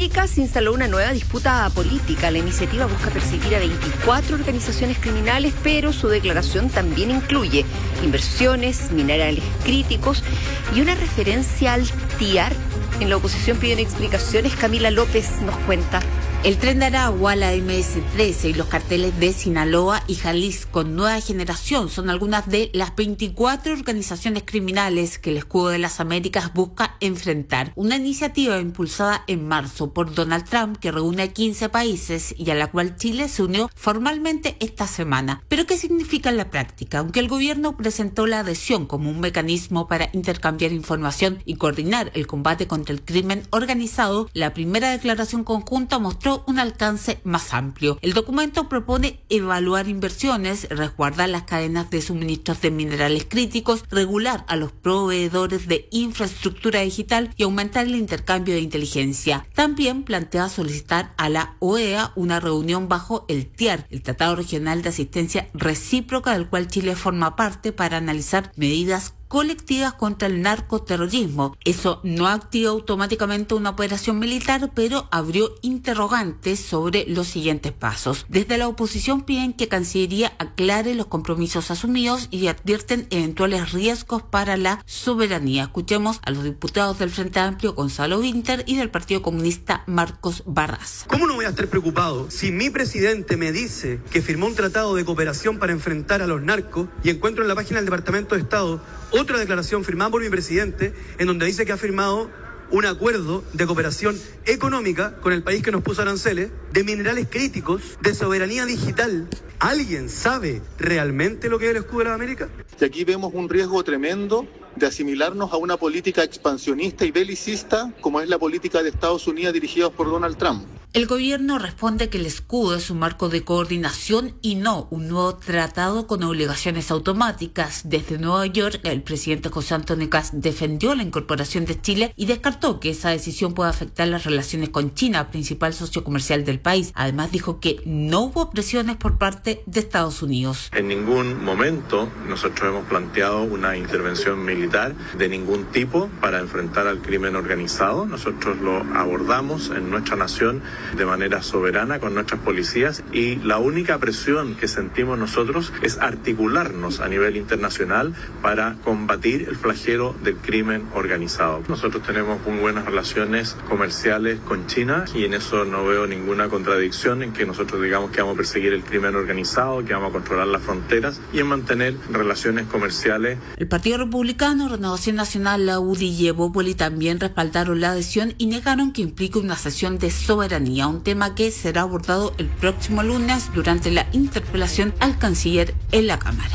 América se instaló una nueva disputa política. La iniciativa busca perseguir a 24 organizaciones criminales, pero su declaración también incluye inversiones, minerales críticos y una referencia al TIAR. En la oposición piden explicaciones. Camila López nos cuenta. El Tren de Aragua, la MS-13 y los carteles de Sinaloa y Jalisco Nueva Generación son algunas de las 24 organizaciones criminales que el Escudo de las Américas busca enfrentar. Una iniciativa impulsada en marzo por Donald Trump que reúne a 15 países y a la cual Chile se unió formalmente esta semana. ¿Pero qué significa en la práctica? Aunque el gobierno presentó la adhesión como un mecanismo para intercambiar información y coordinar el combate contra el crimen organizado, la primera declaración conjunta mostró un alcance más amplio. El documento propone evaluar inversiones, resguardar las cadenas de suministros de minerales críticos, regular a los proveedores de infraestructura digital y aumentar el intercambio de inteligencia. También plantea solicitar a la OEA una reunión bajo el TIAR, el Tratado Regional de Asistencia Recíproca, del cual Chile forma parte, para analizar medidas colectivas contra el narcoterrorismo. Eso no activa automáticamente una operación militar, pero abrió interrogantes sobre los siguientes pasos. Desde la oposición piden que Cancillería aclare los compromisos asumidos y advierten eventuales riesgos para la soberanía. Escuchemos a los diputados del Frente Amplio, Gonzalo Vinter, y del Partido Comunista, Marcos Barraza. ¿Cómo no voy a estar preocupado si mi presidente me dice que firmó un tratado de cooperación para enfrentar a los narcos y encuentro en la página del Departamento de Estado otra declaración firmada por mi presidente en donde dice que ha firmado un acuerdo de cooperación económica con el país que nos puso aranceles, de minerales críticos, de soberanía digital? ¿Alguien sabe realmente lo que es el Escudo de las Américas? Y aquí vemos un riesgo tremendo de asimilarnos a una política expansionista y belicista como es la política de Estados Unidos dirigida por Donald Trump. El gobierno responde que el escudo es un marco de coordinación y no un nuevo tratado con obligaciones automáticas. Desde Nueva York, el presidente José Antonio Kast defendió la incorporación de Chile y descartó que esa decisión pueda afectar las relaciones con China, principal socio comercial del país. Además, dijo que no hubo presiones por parte de Estados Unidos. En ningún momento nosotros hemos planteado una intervención militar de ningún tipo para enfrentar al crimen organizado. Nosotros lo abordamos en nuestra nación de manera soberana con nuestras policías, y la única presión que sentimos nosotros es articularnos a nivel internacional para combatir el flagelo del crimen organizado. Nosotros tenemos muy buenas relaciones comerciales con China y en eso no veo ninguna contradicción en que nosotros digamos que vamos a perseguir el crimen organizado, que vamos a controlar las fronteras y en mantener relaciones comerciales. El Partido Republicano, Renovación Nacional, la UDI y Evópoli también respaldaron la adhesión y negaron que implique una cesión de soberanía, un tema que será abordado el próximo lunes durante la interpelación al canciller en la Cámara.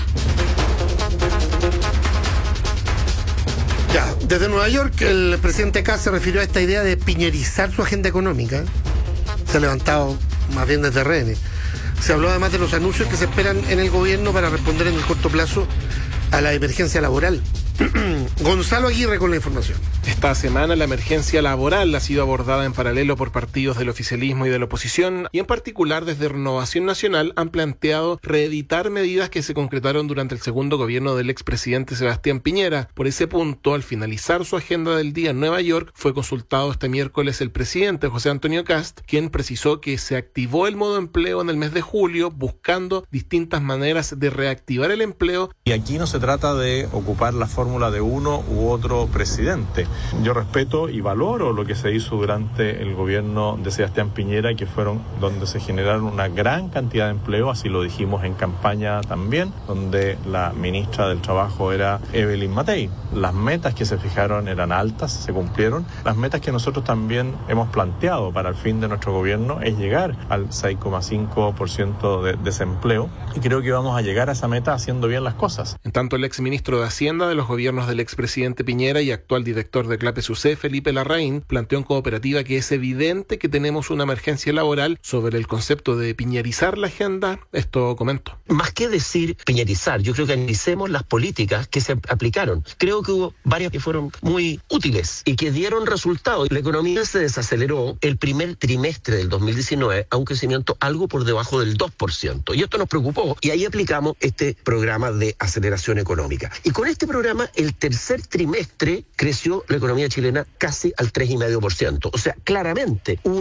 Ya, desde Nueva York, el presidente Kast se refirió a esta idea de piñerizar su agenda económica. Se ha levantado más bien desde rehenes. Se habló además de los anuncios que se esperan en el gobierno para responder en el corto plazo a la emergencia laboral. Gonzalo Aguirre con la información. Esta semana la emergencia laboral ha sido abordada en paralelo por partidos del oficialismo y de la oposición, y en particular desde Renovación Nacional han planteado reeditar medidas que se concretaron durante el segundo gobierno del expresidente Sebastián Piñera. Por ese punto, al finalizar su agenda del día en Nueva York, fue consultado este miércoles el presidente José Antonio Kast, quien precisó que se activó el modo empleo en el mes de julio, buscando distintas maneras de reactivar el empleo. Y aquí no se trata de ocupar la fórmula de uno u otro presidente. Yo respeto y valoro lo que se hizo durante el gobierno de Sebastián Piñera, que fueron donde se generaron una gran cantidad de empleo, así lo dijimos en campaña también, donde la ministra del Trabajo era Evelyn Matei. Las metas que se fijaron eran altas, se cumplieron. Las metas que nosotros también hemos planteado para el fin de nuestro gobierno es llegar al 6,5% de desempleo, y creo que vamos a llegar a esa meta haciendo bien las cosas. En tanto, el exministro de Hacienda de los gobiernos del expresidente Piñera y actual director de CLAPES-UC, Felipe Larraín, planteó en Cooperativa que es evidente que tenemos una emergencia laboral. Sobre el concepto de piñerizar la agenda, esto comentó. Más que decir piñerizar, yo creo que analicemos las políticas que se aplicaron. Creo que hubo varias que fueron muy útiles y que dieron resultados. La economía se desaceleró el primer trimestre del 2019 a un crecimiento algo por debajo del 2%. Y esto nos preocupó, y ahí aplicamos este programa de aceleración económica. Y con este programa, el tercer trimestre creció la economía chilena casi al 3,5%. O sea, claramente